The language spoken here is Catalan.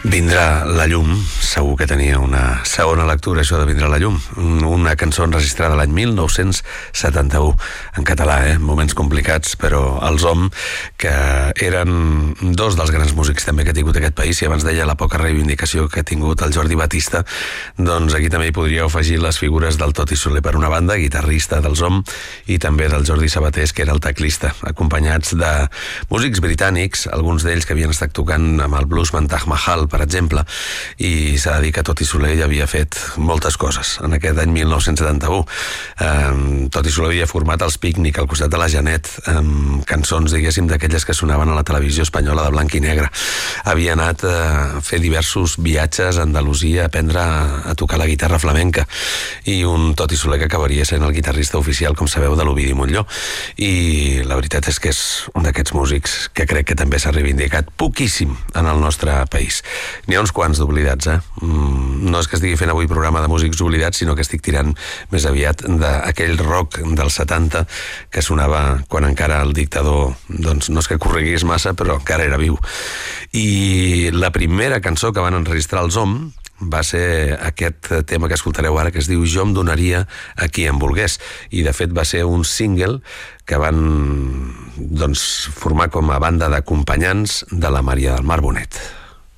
Vindrà la llum, segur que tenia una segona lectura, això de Vindrà la llum. Una cançó enregistrada l'any 1971, en català, moments complicats, però els Om, que eren dos dels grans músics també que ha tingut aquest país, i abans deia la poca reivindicació que ha tingut el Jordi Batista, doncs aquí també hi podríeu afegir les figures del Toti Soler per una banda, guitarrista dels Om, i també del Jordi Sabatés, que era el teclista, acompanyats de músics britànics, alguns d'ells que havien estat tocant amb el bluesman Taj Mahal, per exemple, i s'ha de dir que Toti Soler ja havia fet moltes coses en aquest any 1971. Toti Soler havia format els Pícnic al costat de la Janet, amb cançons, diguéssim, d'aquelles que sonaven a la televisió espanyola de blanc i negre. Havia anat a fer diversos viatges a Andalusia a aprendre a tocar la guitarra flamenca, i un Toti Soler que acabaria sent el guitarrista oficial, com sabeu, de l'Ovidi Montllor. I la veritat és que és un d'aquests músics que crec que també s'ha reivindicat poquíssim en el nostre país. N'hi ha uns quants d'oblidats, No és que estigui fent avui programa de músics oblidats, sinó que estic tirant més aviat d'aquell rock dels 70 que sonava quan encara el dictador, doncs no és que corregués massa, però encara era viu. I la primera cançó que van enregistrar els Om va ser aquest tema que escoltareu ara, que es diu Jo em donaria a qui em volgués, i de fet va ser un single que van formar com a banda d'acompanyants de la Maria del Mar Bonet.